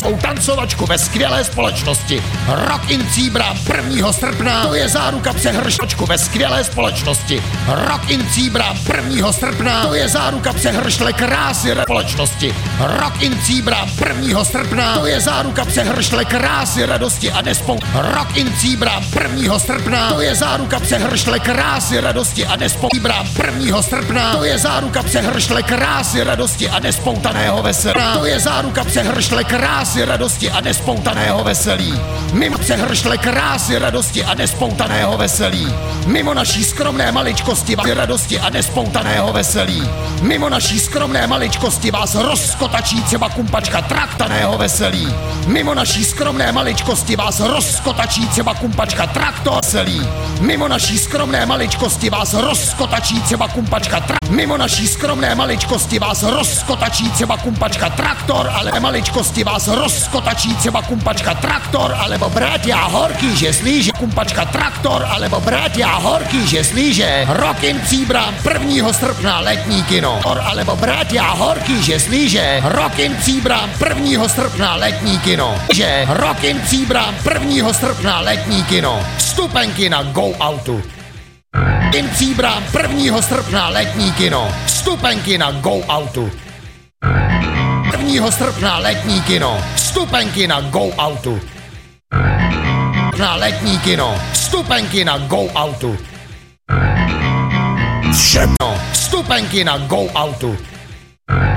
svou tancovačku ve skvělé společnosti. Rock in Cíbrám 1. srpna, to je záruka přehršlečku ve skvělé společnosti. Rock in Cíbrám 1. srpna, to je záruka přehršle krásy společnosti. Rock in Cíbrám 1. srpna, to je záruka přehršle krásy, radosti a nespou. Rock in Cíbrám 1. srpna, to je záruka přehršle krásy, radosti a nespou. Cíbrám 1. srpna, to je záruka přehršle krásy, radosti a nespoutaného veselí. To je záruka přehršle krásy, radosti a nespoutaného veselí. Mimo přehršle krásy, radosti a nespoutaného veselí. Mimo naší skromné maličkosti radosti a nespoutaného veselí. Mimo naší skromné maličkosti vás rozkotačí třeba kumpačka traktaného veselí. Mimo naší skromné maličkosti vás rozkotačí třeba kumpačka traktor veselí. Mimo naší skromné maličkosti vás rozkotačí třeba kumpačka Mimo naší skromné maličkosti vás rozkotačí třeba kumpačka traktor, ale maličkosti vás rozkotačí třeba kumpačka traktor, alebo bratia horký, že slíže kumpačka traktor, alebo bratia horký, že slíže Rock in Cíbrám 1. srpna letní kino, alebo bratia horký, že slíže Rock in Cíbrám 1. srpna letní kino, že Rock in Cíbrám 1. srpna letní kino, vstupenky na Go Outu. In Cíbrám 1. srpna letní kino, vstupenky na Go Outu. 1. srpna letní kino, vstupenky na Go Outu. Na letní kino, vstupenky na Go Outu. Všechno, vstupenky na Go Outu.